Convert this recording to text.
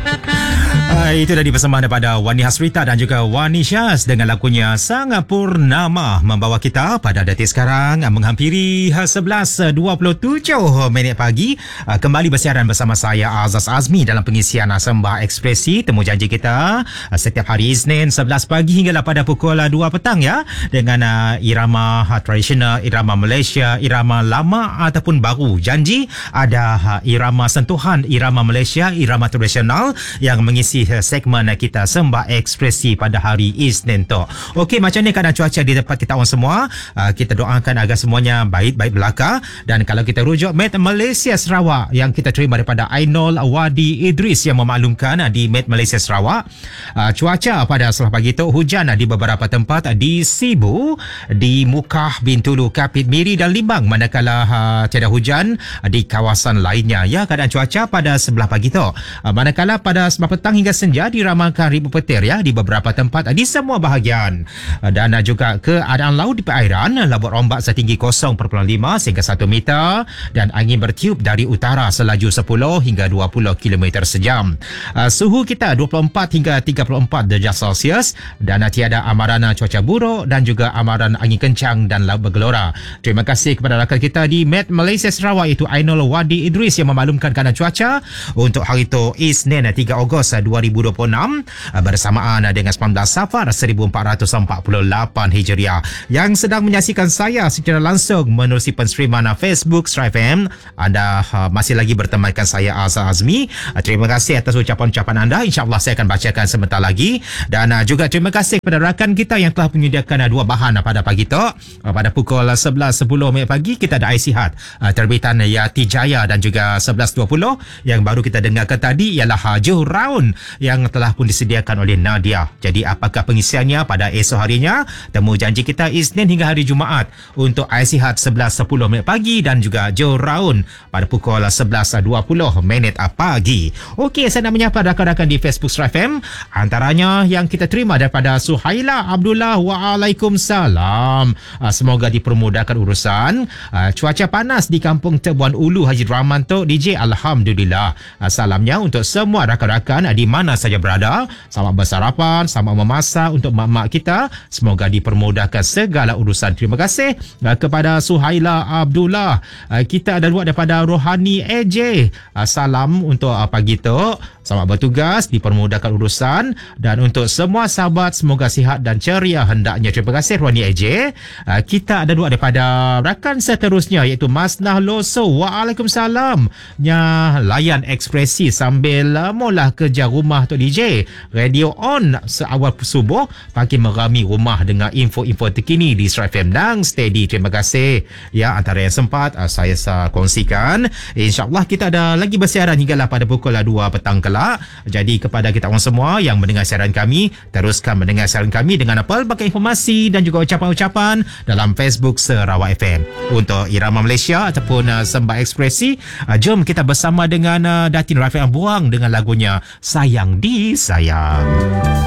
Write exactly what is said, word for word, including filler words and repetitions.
Uh, itu tadi persembahan daripada Wani Hasrita dan juga Wani Syaz dengan lagunya Sangat Purnama membawa kita pada detik sekarang menghampiri sebelas dua puluh tujuh minit pagi. Uh, kembali bersiaran bersama saya Azaz Azmi dalam pengisian Sembah Ekspresi. Temu janji kita uh, setiap hari Isnin sebelas pagi hinggalah pada pukul dua petang ya, dengan uh, irama uh, tradisional, irama Malaysia, irama lama ataupun baru. Janji ada uh, irama sentuhan, irama Malaysia, irama tradisional yang mengisi segmen kita Sembah Ekspresi pada hari Isnin tu. Okey, macam ni keadaan cuaca di tempat kita orang semua. Uh, kita doakan agar semuanya baik-baik belaka. Dan kalau kita rujuk Met Malaysia Sarawak yang kita terima daripada Ainul Wadi Idris yang memaklumkan uh, di Met Malaysia Sarawak, uh, cuaca pada selasa pagi tu hujan uh, di beberapa tempat uh, di Sibu, di Mukah, Bintulu, Kapit, Miri dan Limbang, manakala uh, tiada hujan uh, di kawasan lainnya. Ya, keadaan cuaca pada sebelah pagi tu. Uh, manakala pada sebelah petang hingga senja diramalkan ribu petir ya di beberapa tempat di semua bahagian. Dan juga keadaan laut di perairan, labut ombak setinggi kosong perpuluhan lima sehingga satu meter dan angin bertiup dari utara selaju sepuluh hingga dua puluh kilometer sejam. Suhu kita dua puluh empat hingga tiga puluh empat darjah Celsius dan tiada amaran cuaca buruk dan juga amaran angin kencang dan laut bergelora. Terima kasih kepada rakan kita di Met Malaysia Sarawak iaitu Ainul Wadi Idris yang memaklumkan keadaan cuaca untuk hari itu Isnin tiga Ogos dua ribu dua puluh enam bersamaan dengan sembilan belas Safar seribu empat ratus empat puluh lapan Hijriah. Yang sedang menyaksikan saya secara langsung menerusi penstreaman Facebook Star F M, anda masih lagi bertemankan saya Azaz Azmi. Terima kasih atas ucapan-ucapan anda. InsyaAllah saya akan bacakan sebentar lagi. Dan juga terima kasih kepada rakan kita yang telah menyediakan dua bahan pada pagi tu. Pada pukul sebelas sepuluh minit pagi kita ada Ais Sihat terbitan Yati Jaya dan juga sebelas dua puluh yang baru kita dengarkan tadi ialah Johraun yang telah pun disediakan oleh Nadia. Jadi apakah pengisiannya pada esok harinya? Temu janji kita Isnin hingga hari Jumaat untuk Ais Sihat sebelas sepuluh minit pagi dan juga Johraun pada pukul sebelas dua puluh minit pagi. Okey, saya nak menyapa rakan-rakan di Facebook Star F M. Antaranya yang kita terima daripada Suhaila Abdullah, waalaikumsalam. Semoga dipermudahkan urusan. Cuaca panas di Kampung Tebuan Ulu Haji Rahman tu D J, alhamdulillah. Salamnya untuk semua rakan-rakan di mana saja berada. Selamat bersarapan, selamat memasak untuk mak-mak kita. Semoga dipermudahkan segala urusan. Terima kasih uh, kepada Suhaila Abdullah. Uh, kita ada dua daripada Rohani A J. Uh, salam untuk uh, pagi tu. Selamat bertugas, dipermudahkan urusan. Dan untuk semua sahabat, semoga sihat dan ceria hendaknya. Terima kasih Rohani A J. Uh, kita ada dua daripada rakan seterusnya iaitu Masnah Loso. Waalaikumsalam. Nya layan ekspresi sambil uh, mula kerja rumah tu D J. Radio on seawal subuh pagi merami rumah dengan info-info terkini di Star F M dan steady. Terima kasih. Ya, antara yang sempat uh, saya uh, kongsikan. InsyaAllah kita ada lagi bersiaran hinggalah pada pukul dua petang kelak. Jadi kepada kita orang semua yang mendengar siaran kami, teruskan mendengar siaran kami dengan pelbagai informasi dan juga ucapan-ucapan dalam Facebook Sarawak F M. Untuk irama Malaysia ataupun uh, Sembah Ekspresi, uh, jom kita bersama dengan uh, Datin Rafiq Buang dengan lagunya Sayang Disayang.